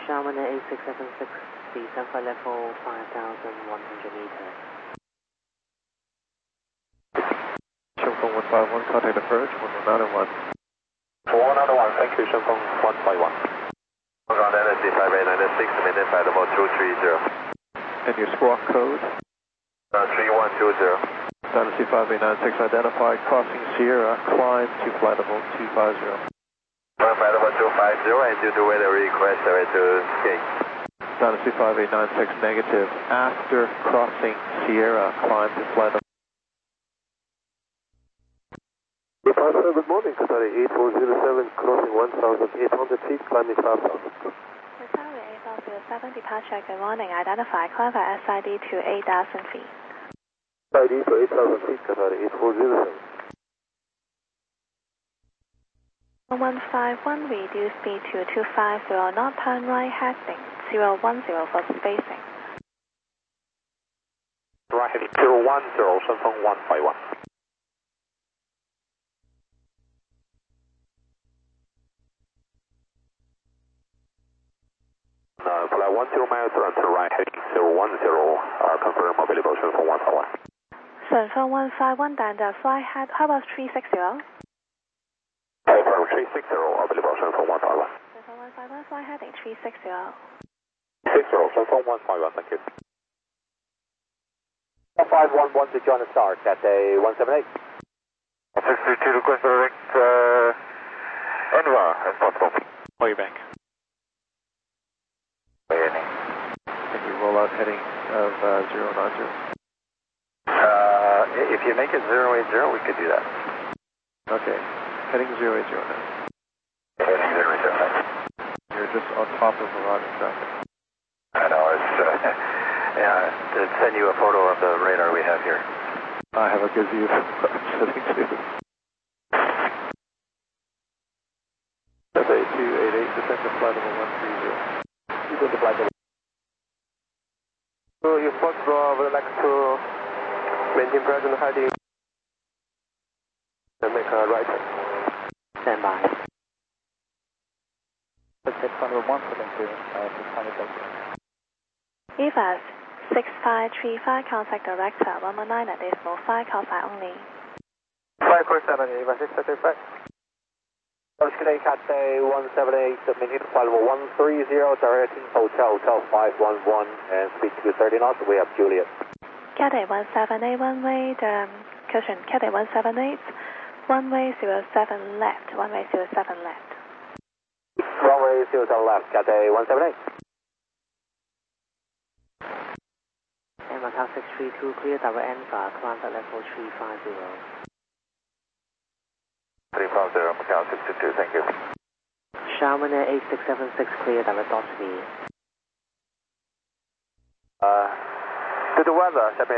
Sharman 8676, descend flight level 5,100 meters. Shenzhou 151, contact approach, 119 and 1. 191, thank you, Shenzhou 151. Ground energy 5896, maintain flight level 230. And your squawk code? 3120. Dynasty 5896, identified, crossing Sierra, climb to flight level 250. Flight level 250, and due to weather request, to skate. Dynasty 5896, negative. After crossing Sierra, climb to flight level. Departure, good morning, Qatari 8407, crossing 1,800 feet, climbing 5,000. Qatari 8407, departure, good morning, identify, climb by SID to 8,000 feet. SID to 8,000 feet, Qatari 8407. 1151, reduce speed to 250, not turn right heading, 010 for spacing. Right heading 010, Shenzhou 151. Flight 10 miles to right heading 010, confirm available Shenzhou 151. Shenzhou 151, then the flight head, how about 360? 360, available Shenzhou 151. Shenzhou 151, flight heading 360. 60, Shenzhou 151, thank you. 1511 to join the start at a 178. 632, request direct anywhere as possible. Call you back. Can you roll out heading of 090? If you make it 080, we could do that. Okay, heading 080 now. Heading 080. You're just on top of Mirage traffic. I know, it's, yeah, to send you a photo of the radar we have here. I have a good view from where I'm sitting too. FA288, descend to flight level 130. You go to flight level. So if possible, I would like to maintain present heading and make a right turn. Stand by. Let's take flight level 172, 600. EVAS 6535, contact director 119 at decimal 5, call sign only. 547, EVA 635. Connect Cathay 178, maintain flight level 130, directing Hotel 511, and speed 230 knots. We have Juliet. Cathay 178, one way, caution, Cathay 178, one way 07 left, one way 07 left. Runway 07 left, Cathay 178. And Macau 632, clear direct Alpha, climb at level 350. 350, Macau 622, thank you. Sharman 8676, clear direct Dot speed. To the weather,